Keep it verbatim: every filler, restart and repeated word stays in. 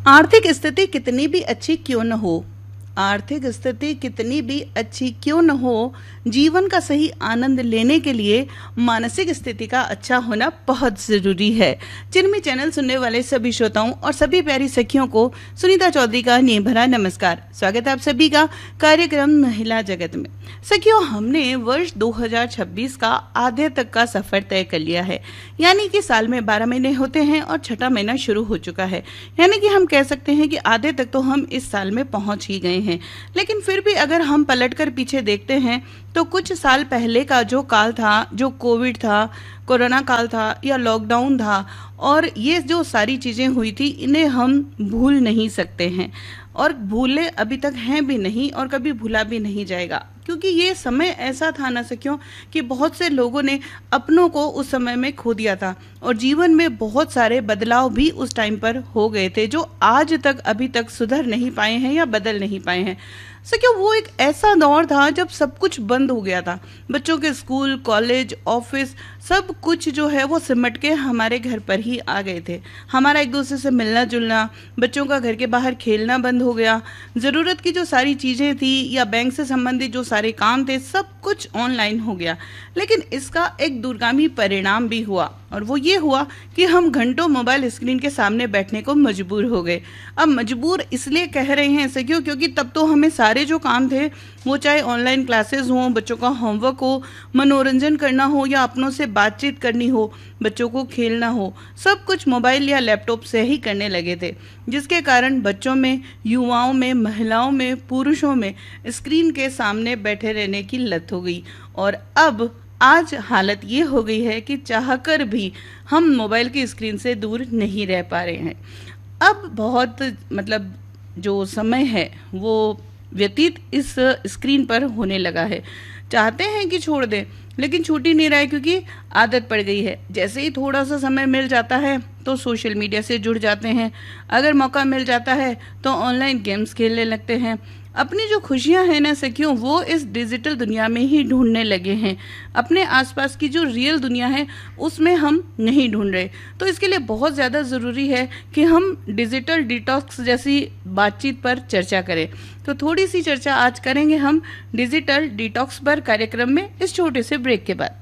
आर्थिक स्थिति कितनी भी अच्छी क्यों न हो आर्थिक स्थिति कितनी भी अच्छी क्यों न हो जीवन का सही आनंद लेने के लिए मानसिक स्थिति का अच्छा होना बहुत जरूरी है। चिन्मय चैनल सुनने वाले सभी श्रोताओं और सभी प्यारी सखियों को सुनीता चौधरी का नेह भरा नमस्कार। स्वागत है आप सभी का कार्यक्रम महिला जगत में। सखियों, हमने वर्ष दो हज़ार छब्बीस का आधे तक का सफर तय कर लिया है, यानी कि साल में बारह महीने होते हैं और छठा महीना शुरू हो चुका है। यानी कि हम कह सकते हैं कि आधे तक तो हम इस साल में पहुंच ही गए हैं। लेकिन फिर भी अगर हम पलटकर पीछे देखते हैं तो कुछ साल पहले का जो काल था, जो कोविड था, कोरोना काल था या लॉकडाउन था, और ये जो सारी चीजें हुई थी, इन्हें हम भूल नहीं सकते हैं और भूले अभी तक हैं भी नहीं और कभी भूला भी नहीं जाएगा, क्योंकि ये समय ऐसा था ना सखियों कि बहुत से लोगों ने अपनों को उस समय में खो दिया था और जीवन में बहुत सारे बदलाव भी उस टाइम पर हो गए थे जो आज तक अभी तक सुधर नहीं पाए हैं या बदल नहीं पाए हैं। सखियों, वो एक ऐसा दौर था जब सब कुछ बंद हो गया था। बच्चों के स्कूल, कॉलेज, ऑफिस सब कुछ जो है वो सिमट के हमारे घर पर ही आ गए थे। हमारा एक दूसरे से मिलना जुलना, बच्चों का घर के बाहर खेलना बंद हो गया। ज़रूरत की जो सारी चीज़ें थी या बैंक से संबंधित जो सारे काम थे, सब कुछ ऑनलाइन हो गया। लेकिन इसका एक दूरगामी परिणाम भी हुआ और वो ये हुआ कि हम घंटों मोबाइल स्क्रीन के सामने बैठने को मजबूर हो गए। अब मजबूर इसलिए कह रहे हैं सखियों क्योंकि तब तो हमें सारे जो काम थे, वो चाहे ऑनलाइन क्लासेस हों, बच्चों का होमवर्क हो, मनोरंजन करना हो या अपनों से बातचीत करनी हो, बच्चों को खेलना हो, सब कुछ मोबाइल या लैपटॉप से ही करने लगे थे, जिसके कारण बच्चों में, युवाओं में, महिलाओं में, पुरुषों में स्क्रीन के सामने बैठे रहने की लत हो गई। और अब आज हालत ये हो गई है कि चाहकर भी हम मोबाइल की स्क्रीन से दूर नहीं रह पा रहे हैं। अब बहुत मतलब जो समय है वो व्यतीत इस स्क्रीन पर होने लगा है। चाहते हैं कि छोड़ दें, लेकिन छूट ही नहीं रहा है क्योंकि आदत पड़ गई है। जैसे ही थोड़ा सा समय मिल जाता है तो सोशल मीडिया से जुड़ जाते हैं, अगर मौका मिल जाता है तो ऑनलाइन गेम्स खेलने लगते हैं। अपनी जो खुशियां हैं ना सखियों, वो इस डिजिटल दुनिया में ही ढूंढने लगे हैं। अपने आसपास की जो रियल दुनिया है उसमें हम नहीं ढूंढ रहे। तो इसके लिए बहुत ज़्यादा ज़रूरी है कि हम डिजिटल डिटॉक्स जैसी बातचीत पर चर्चा करें। तो थोड़ी सी चर्चा आज करेंगे हम डिजिटल डिटॉक्स पर कार्यक्रम में इस छोटे से ब्रेक के बाद।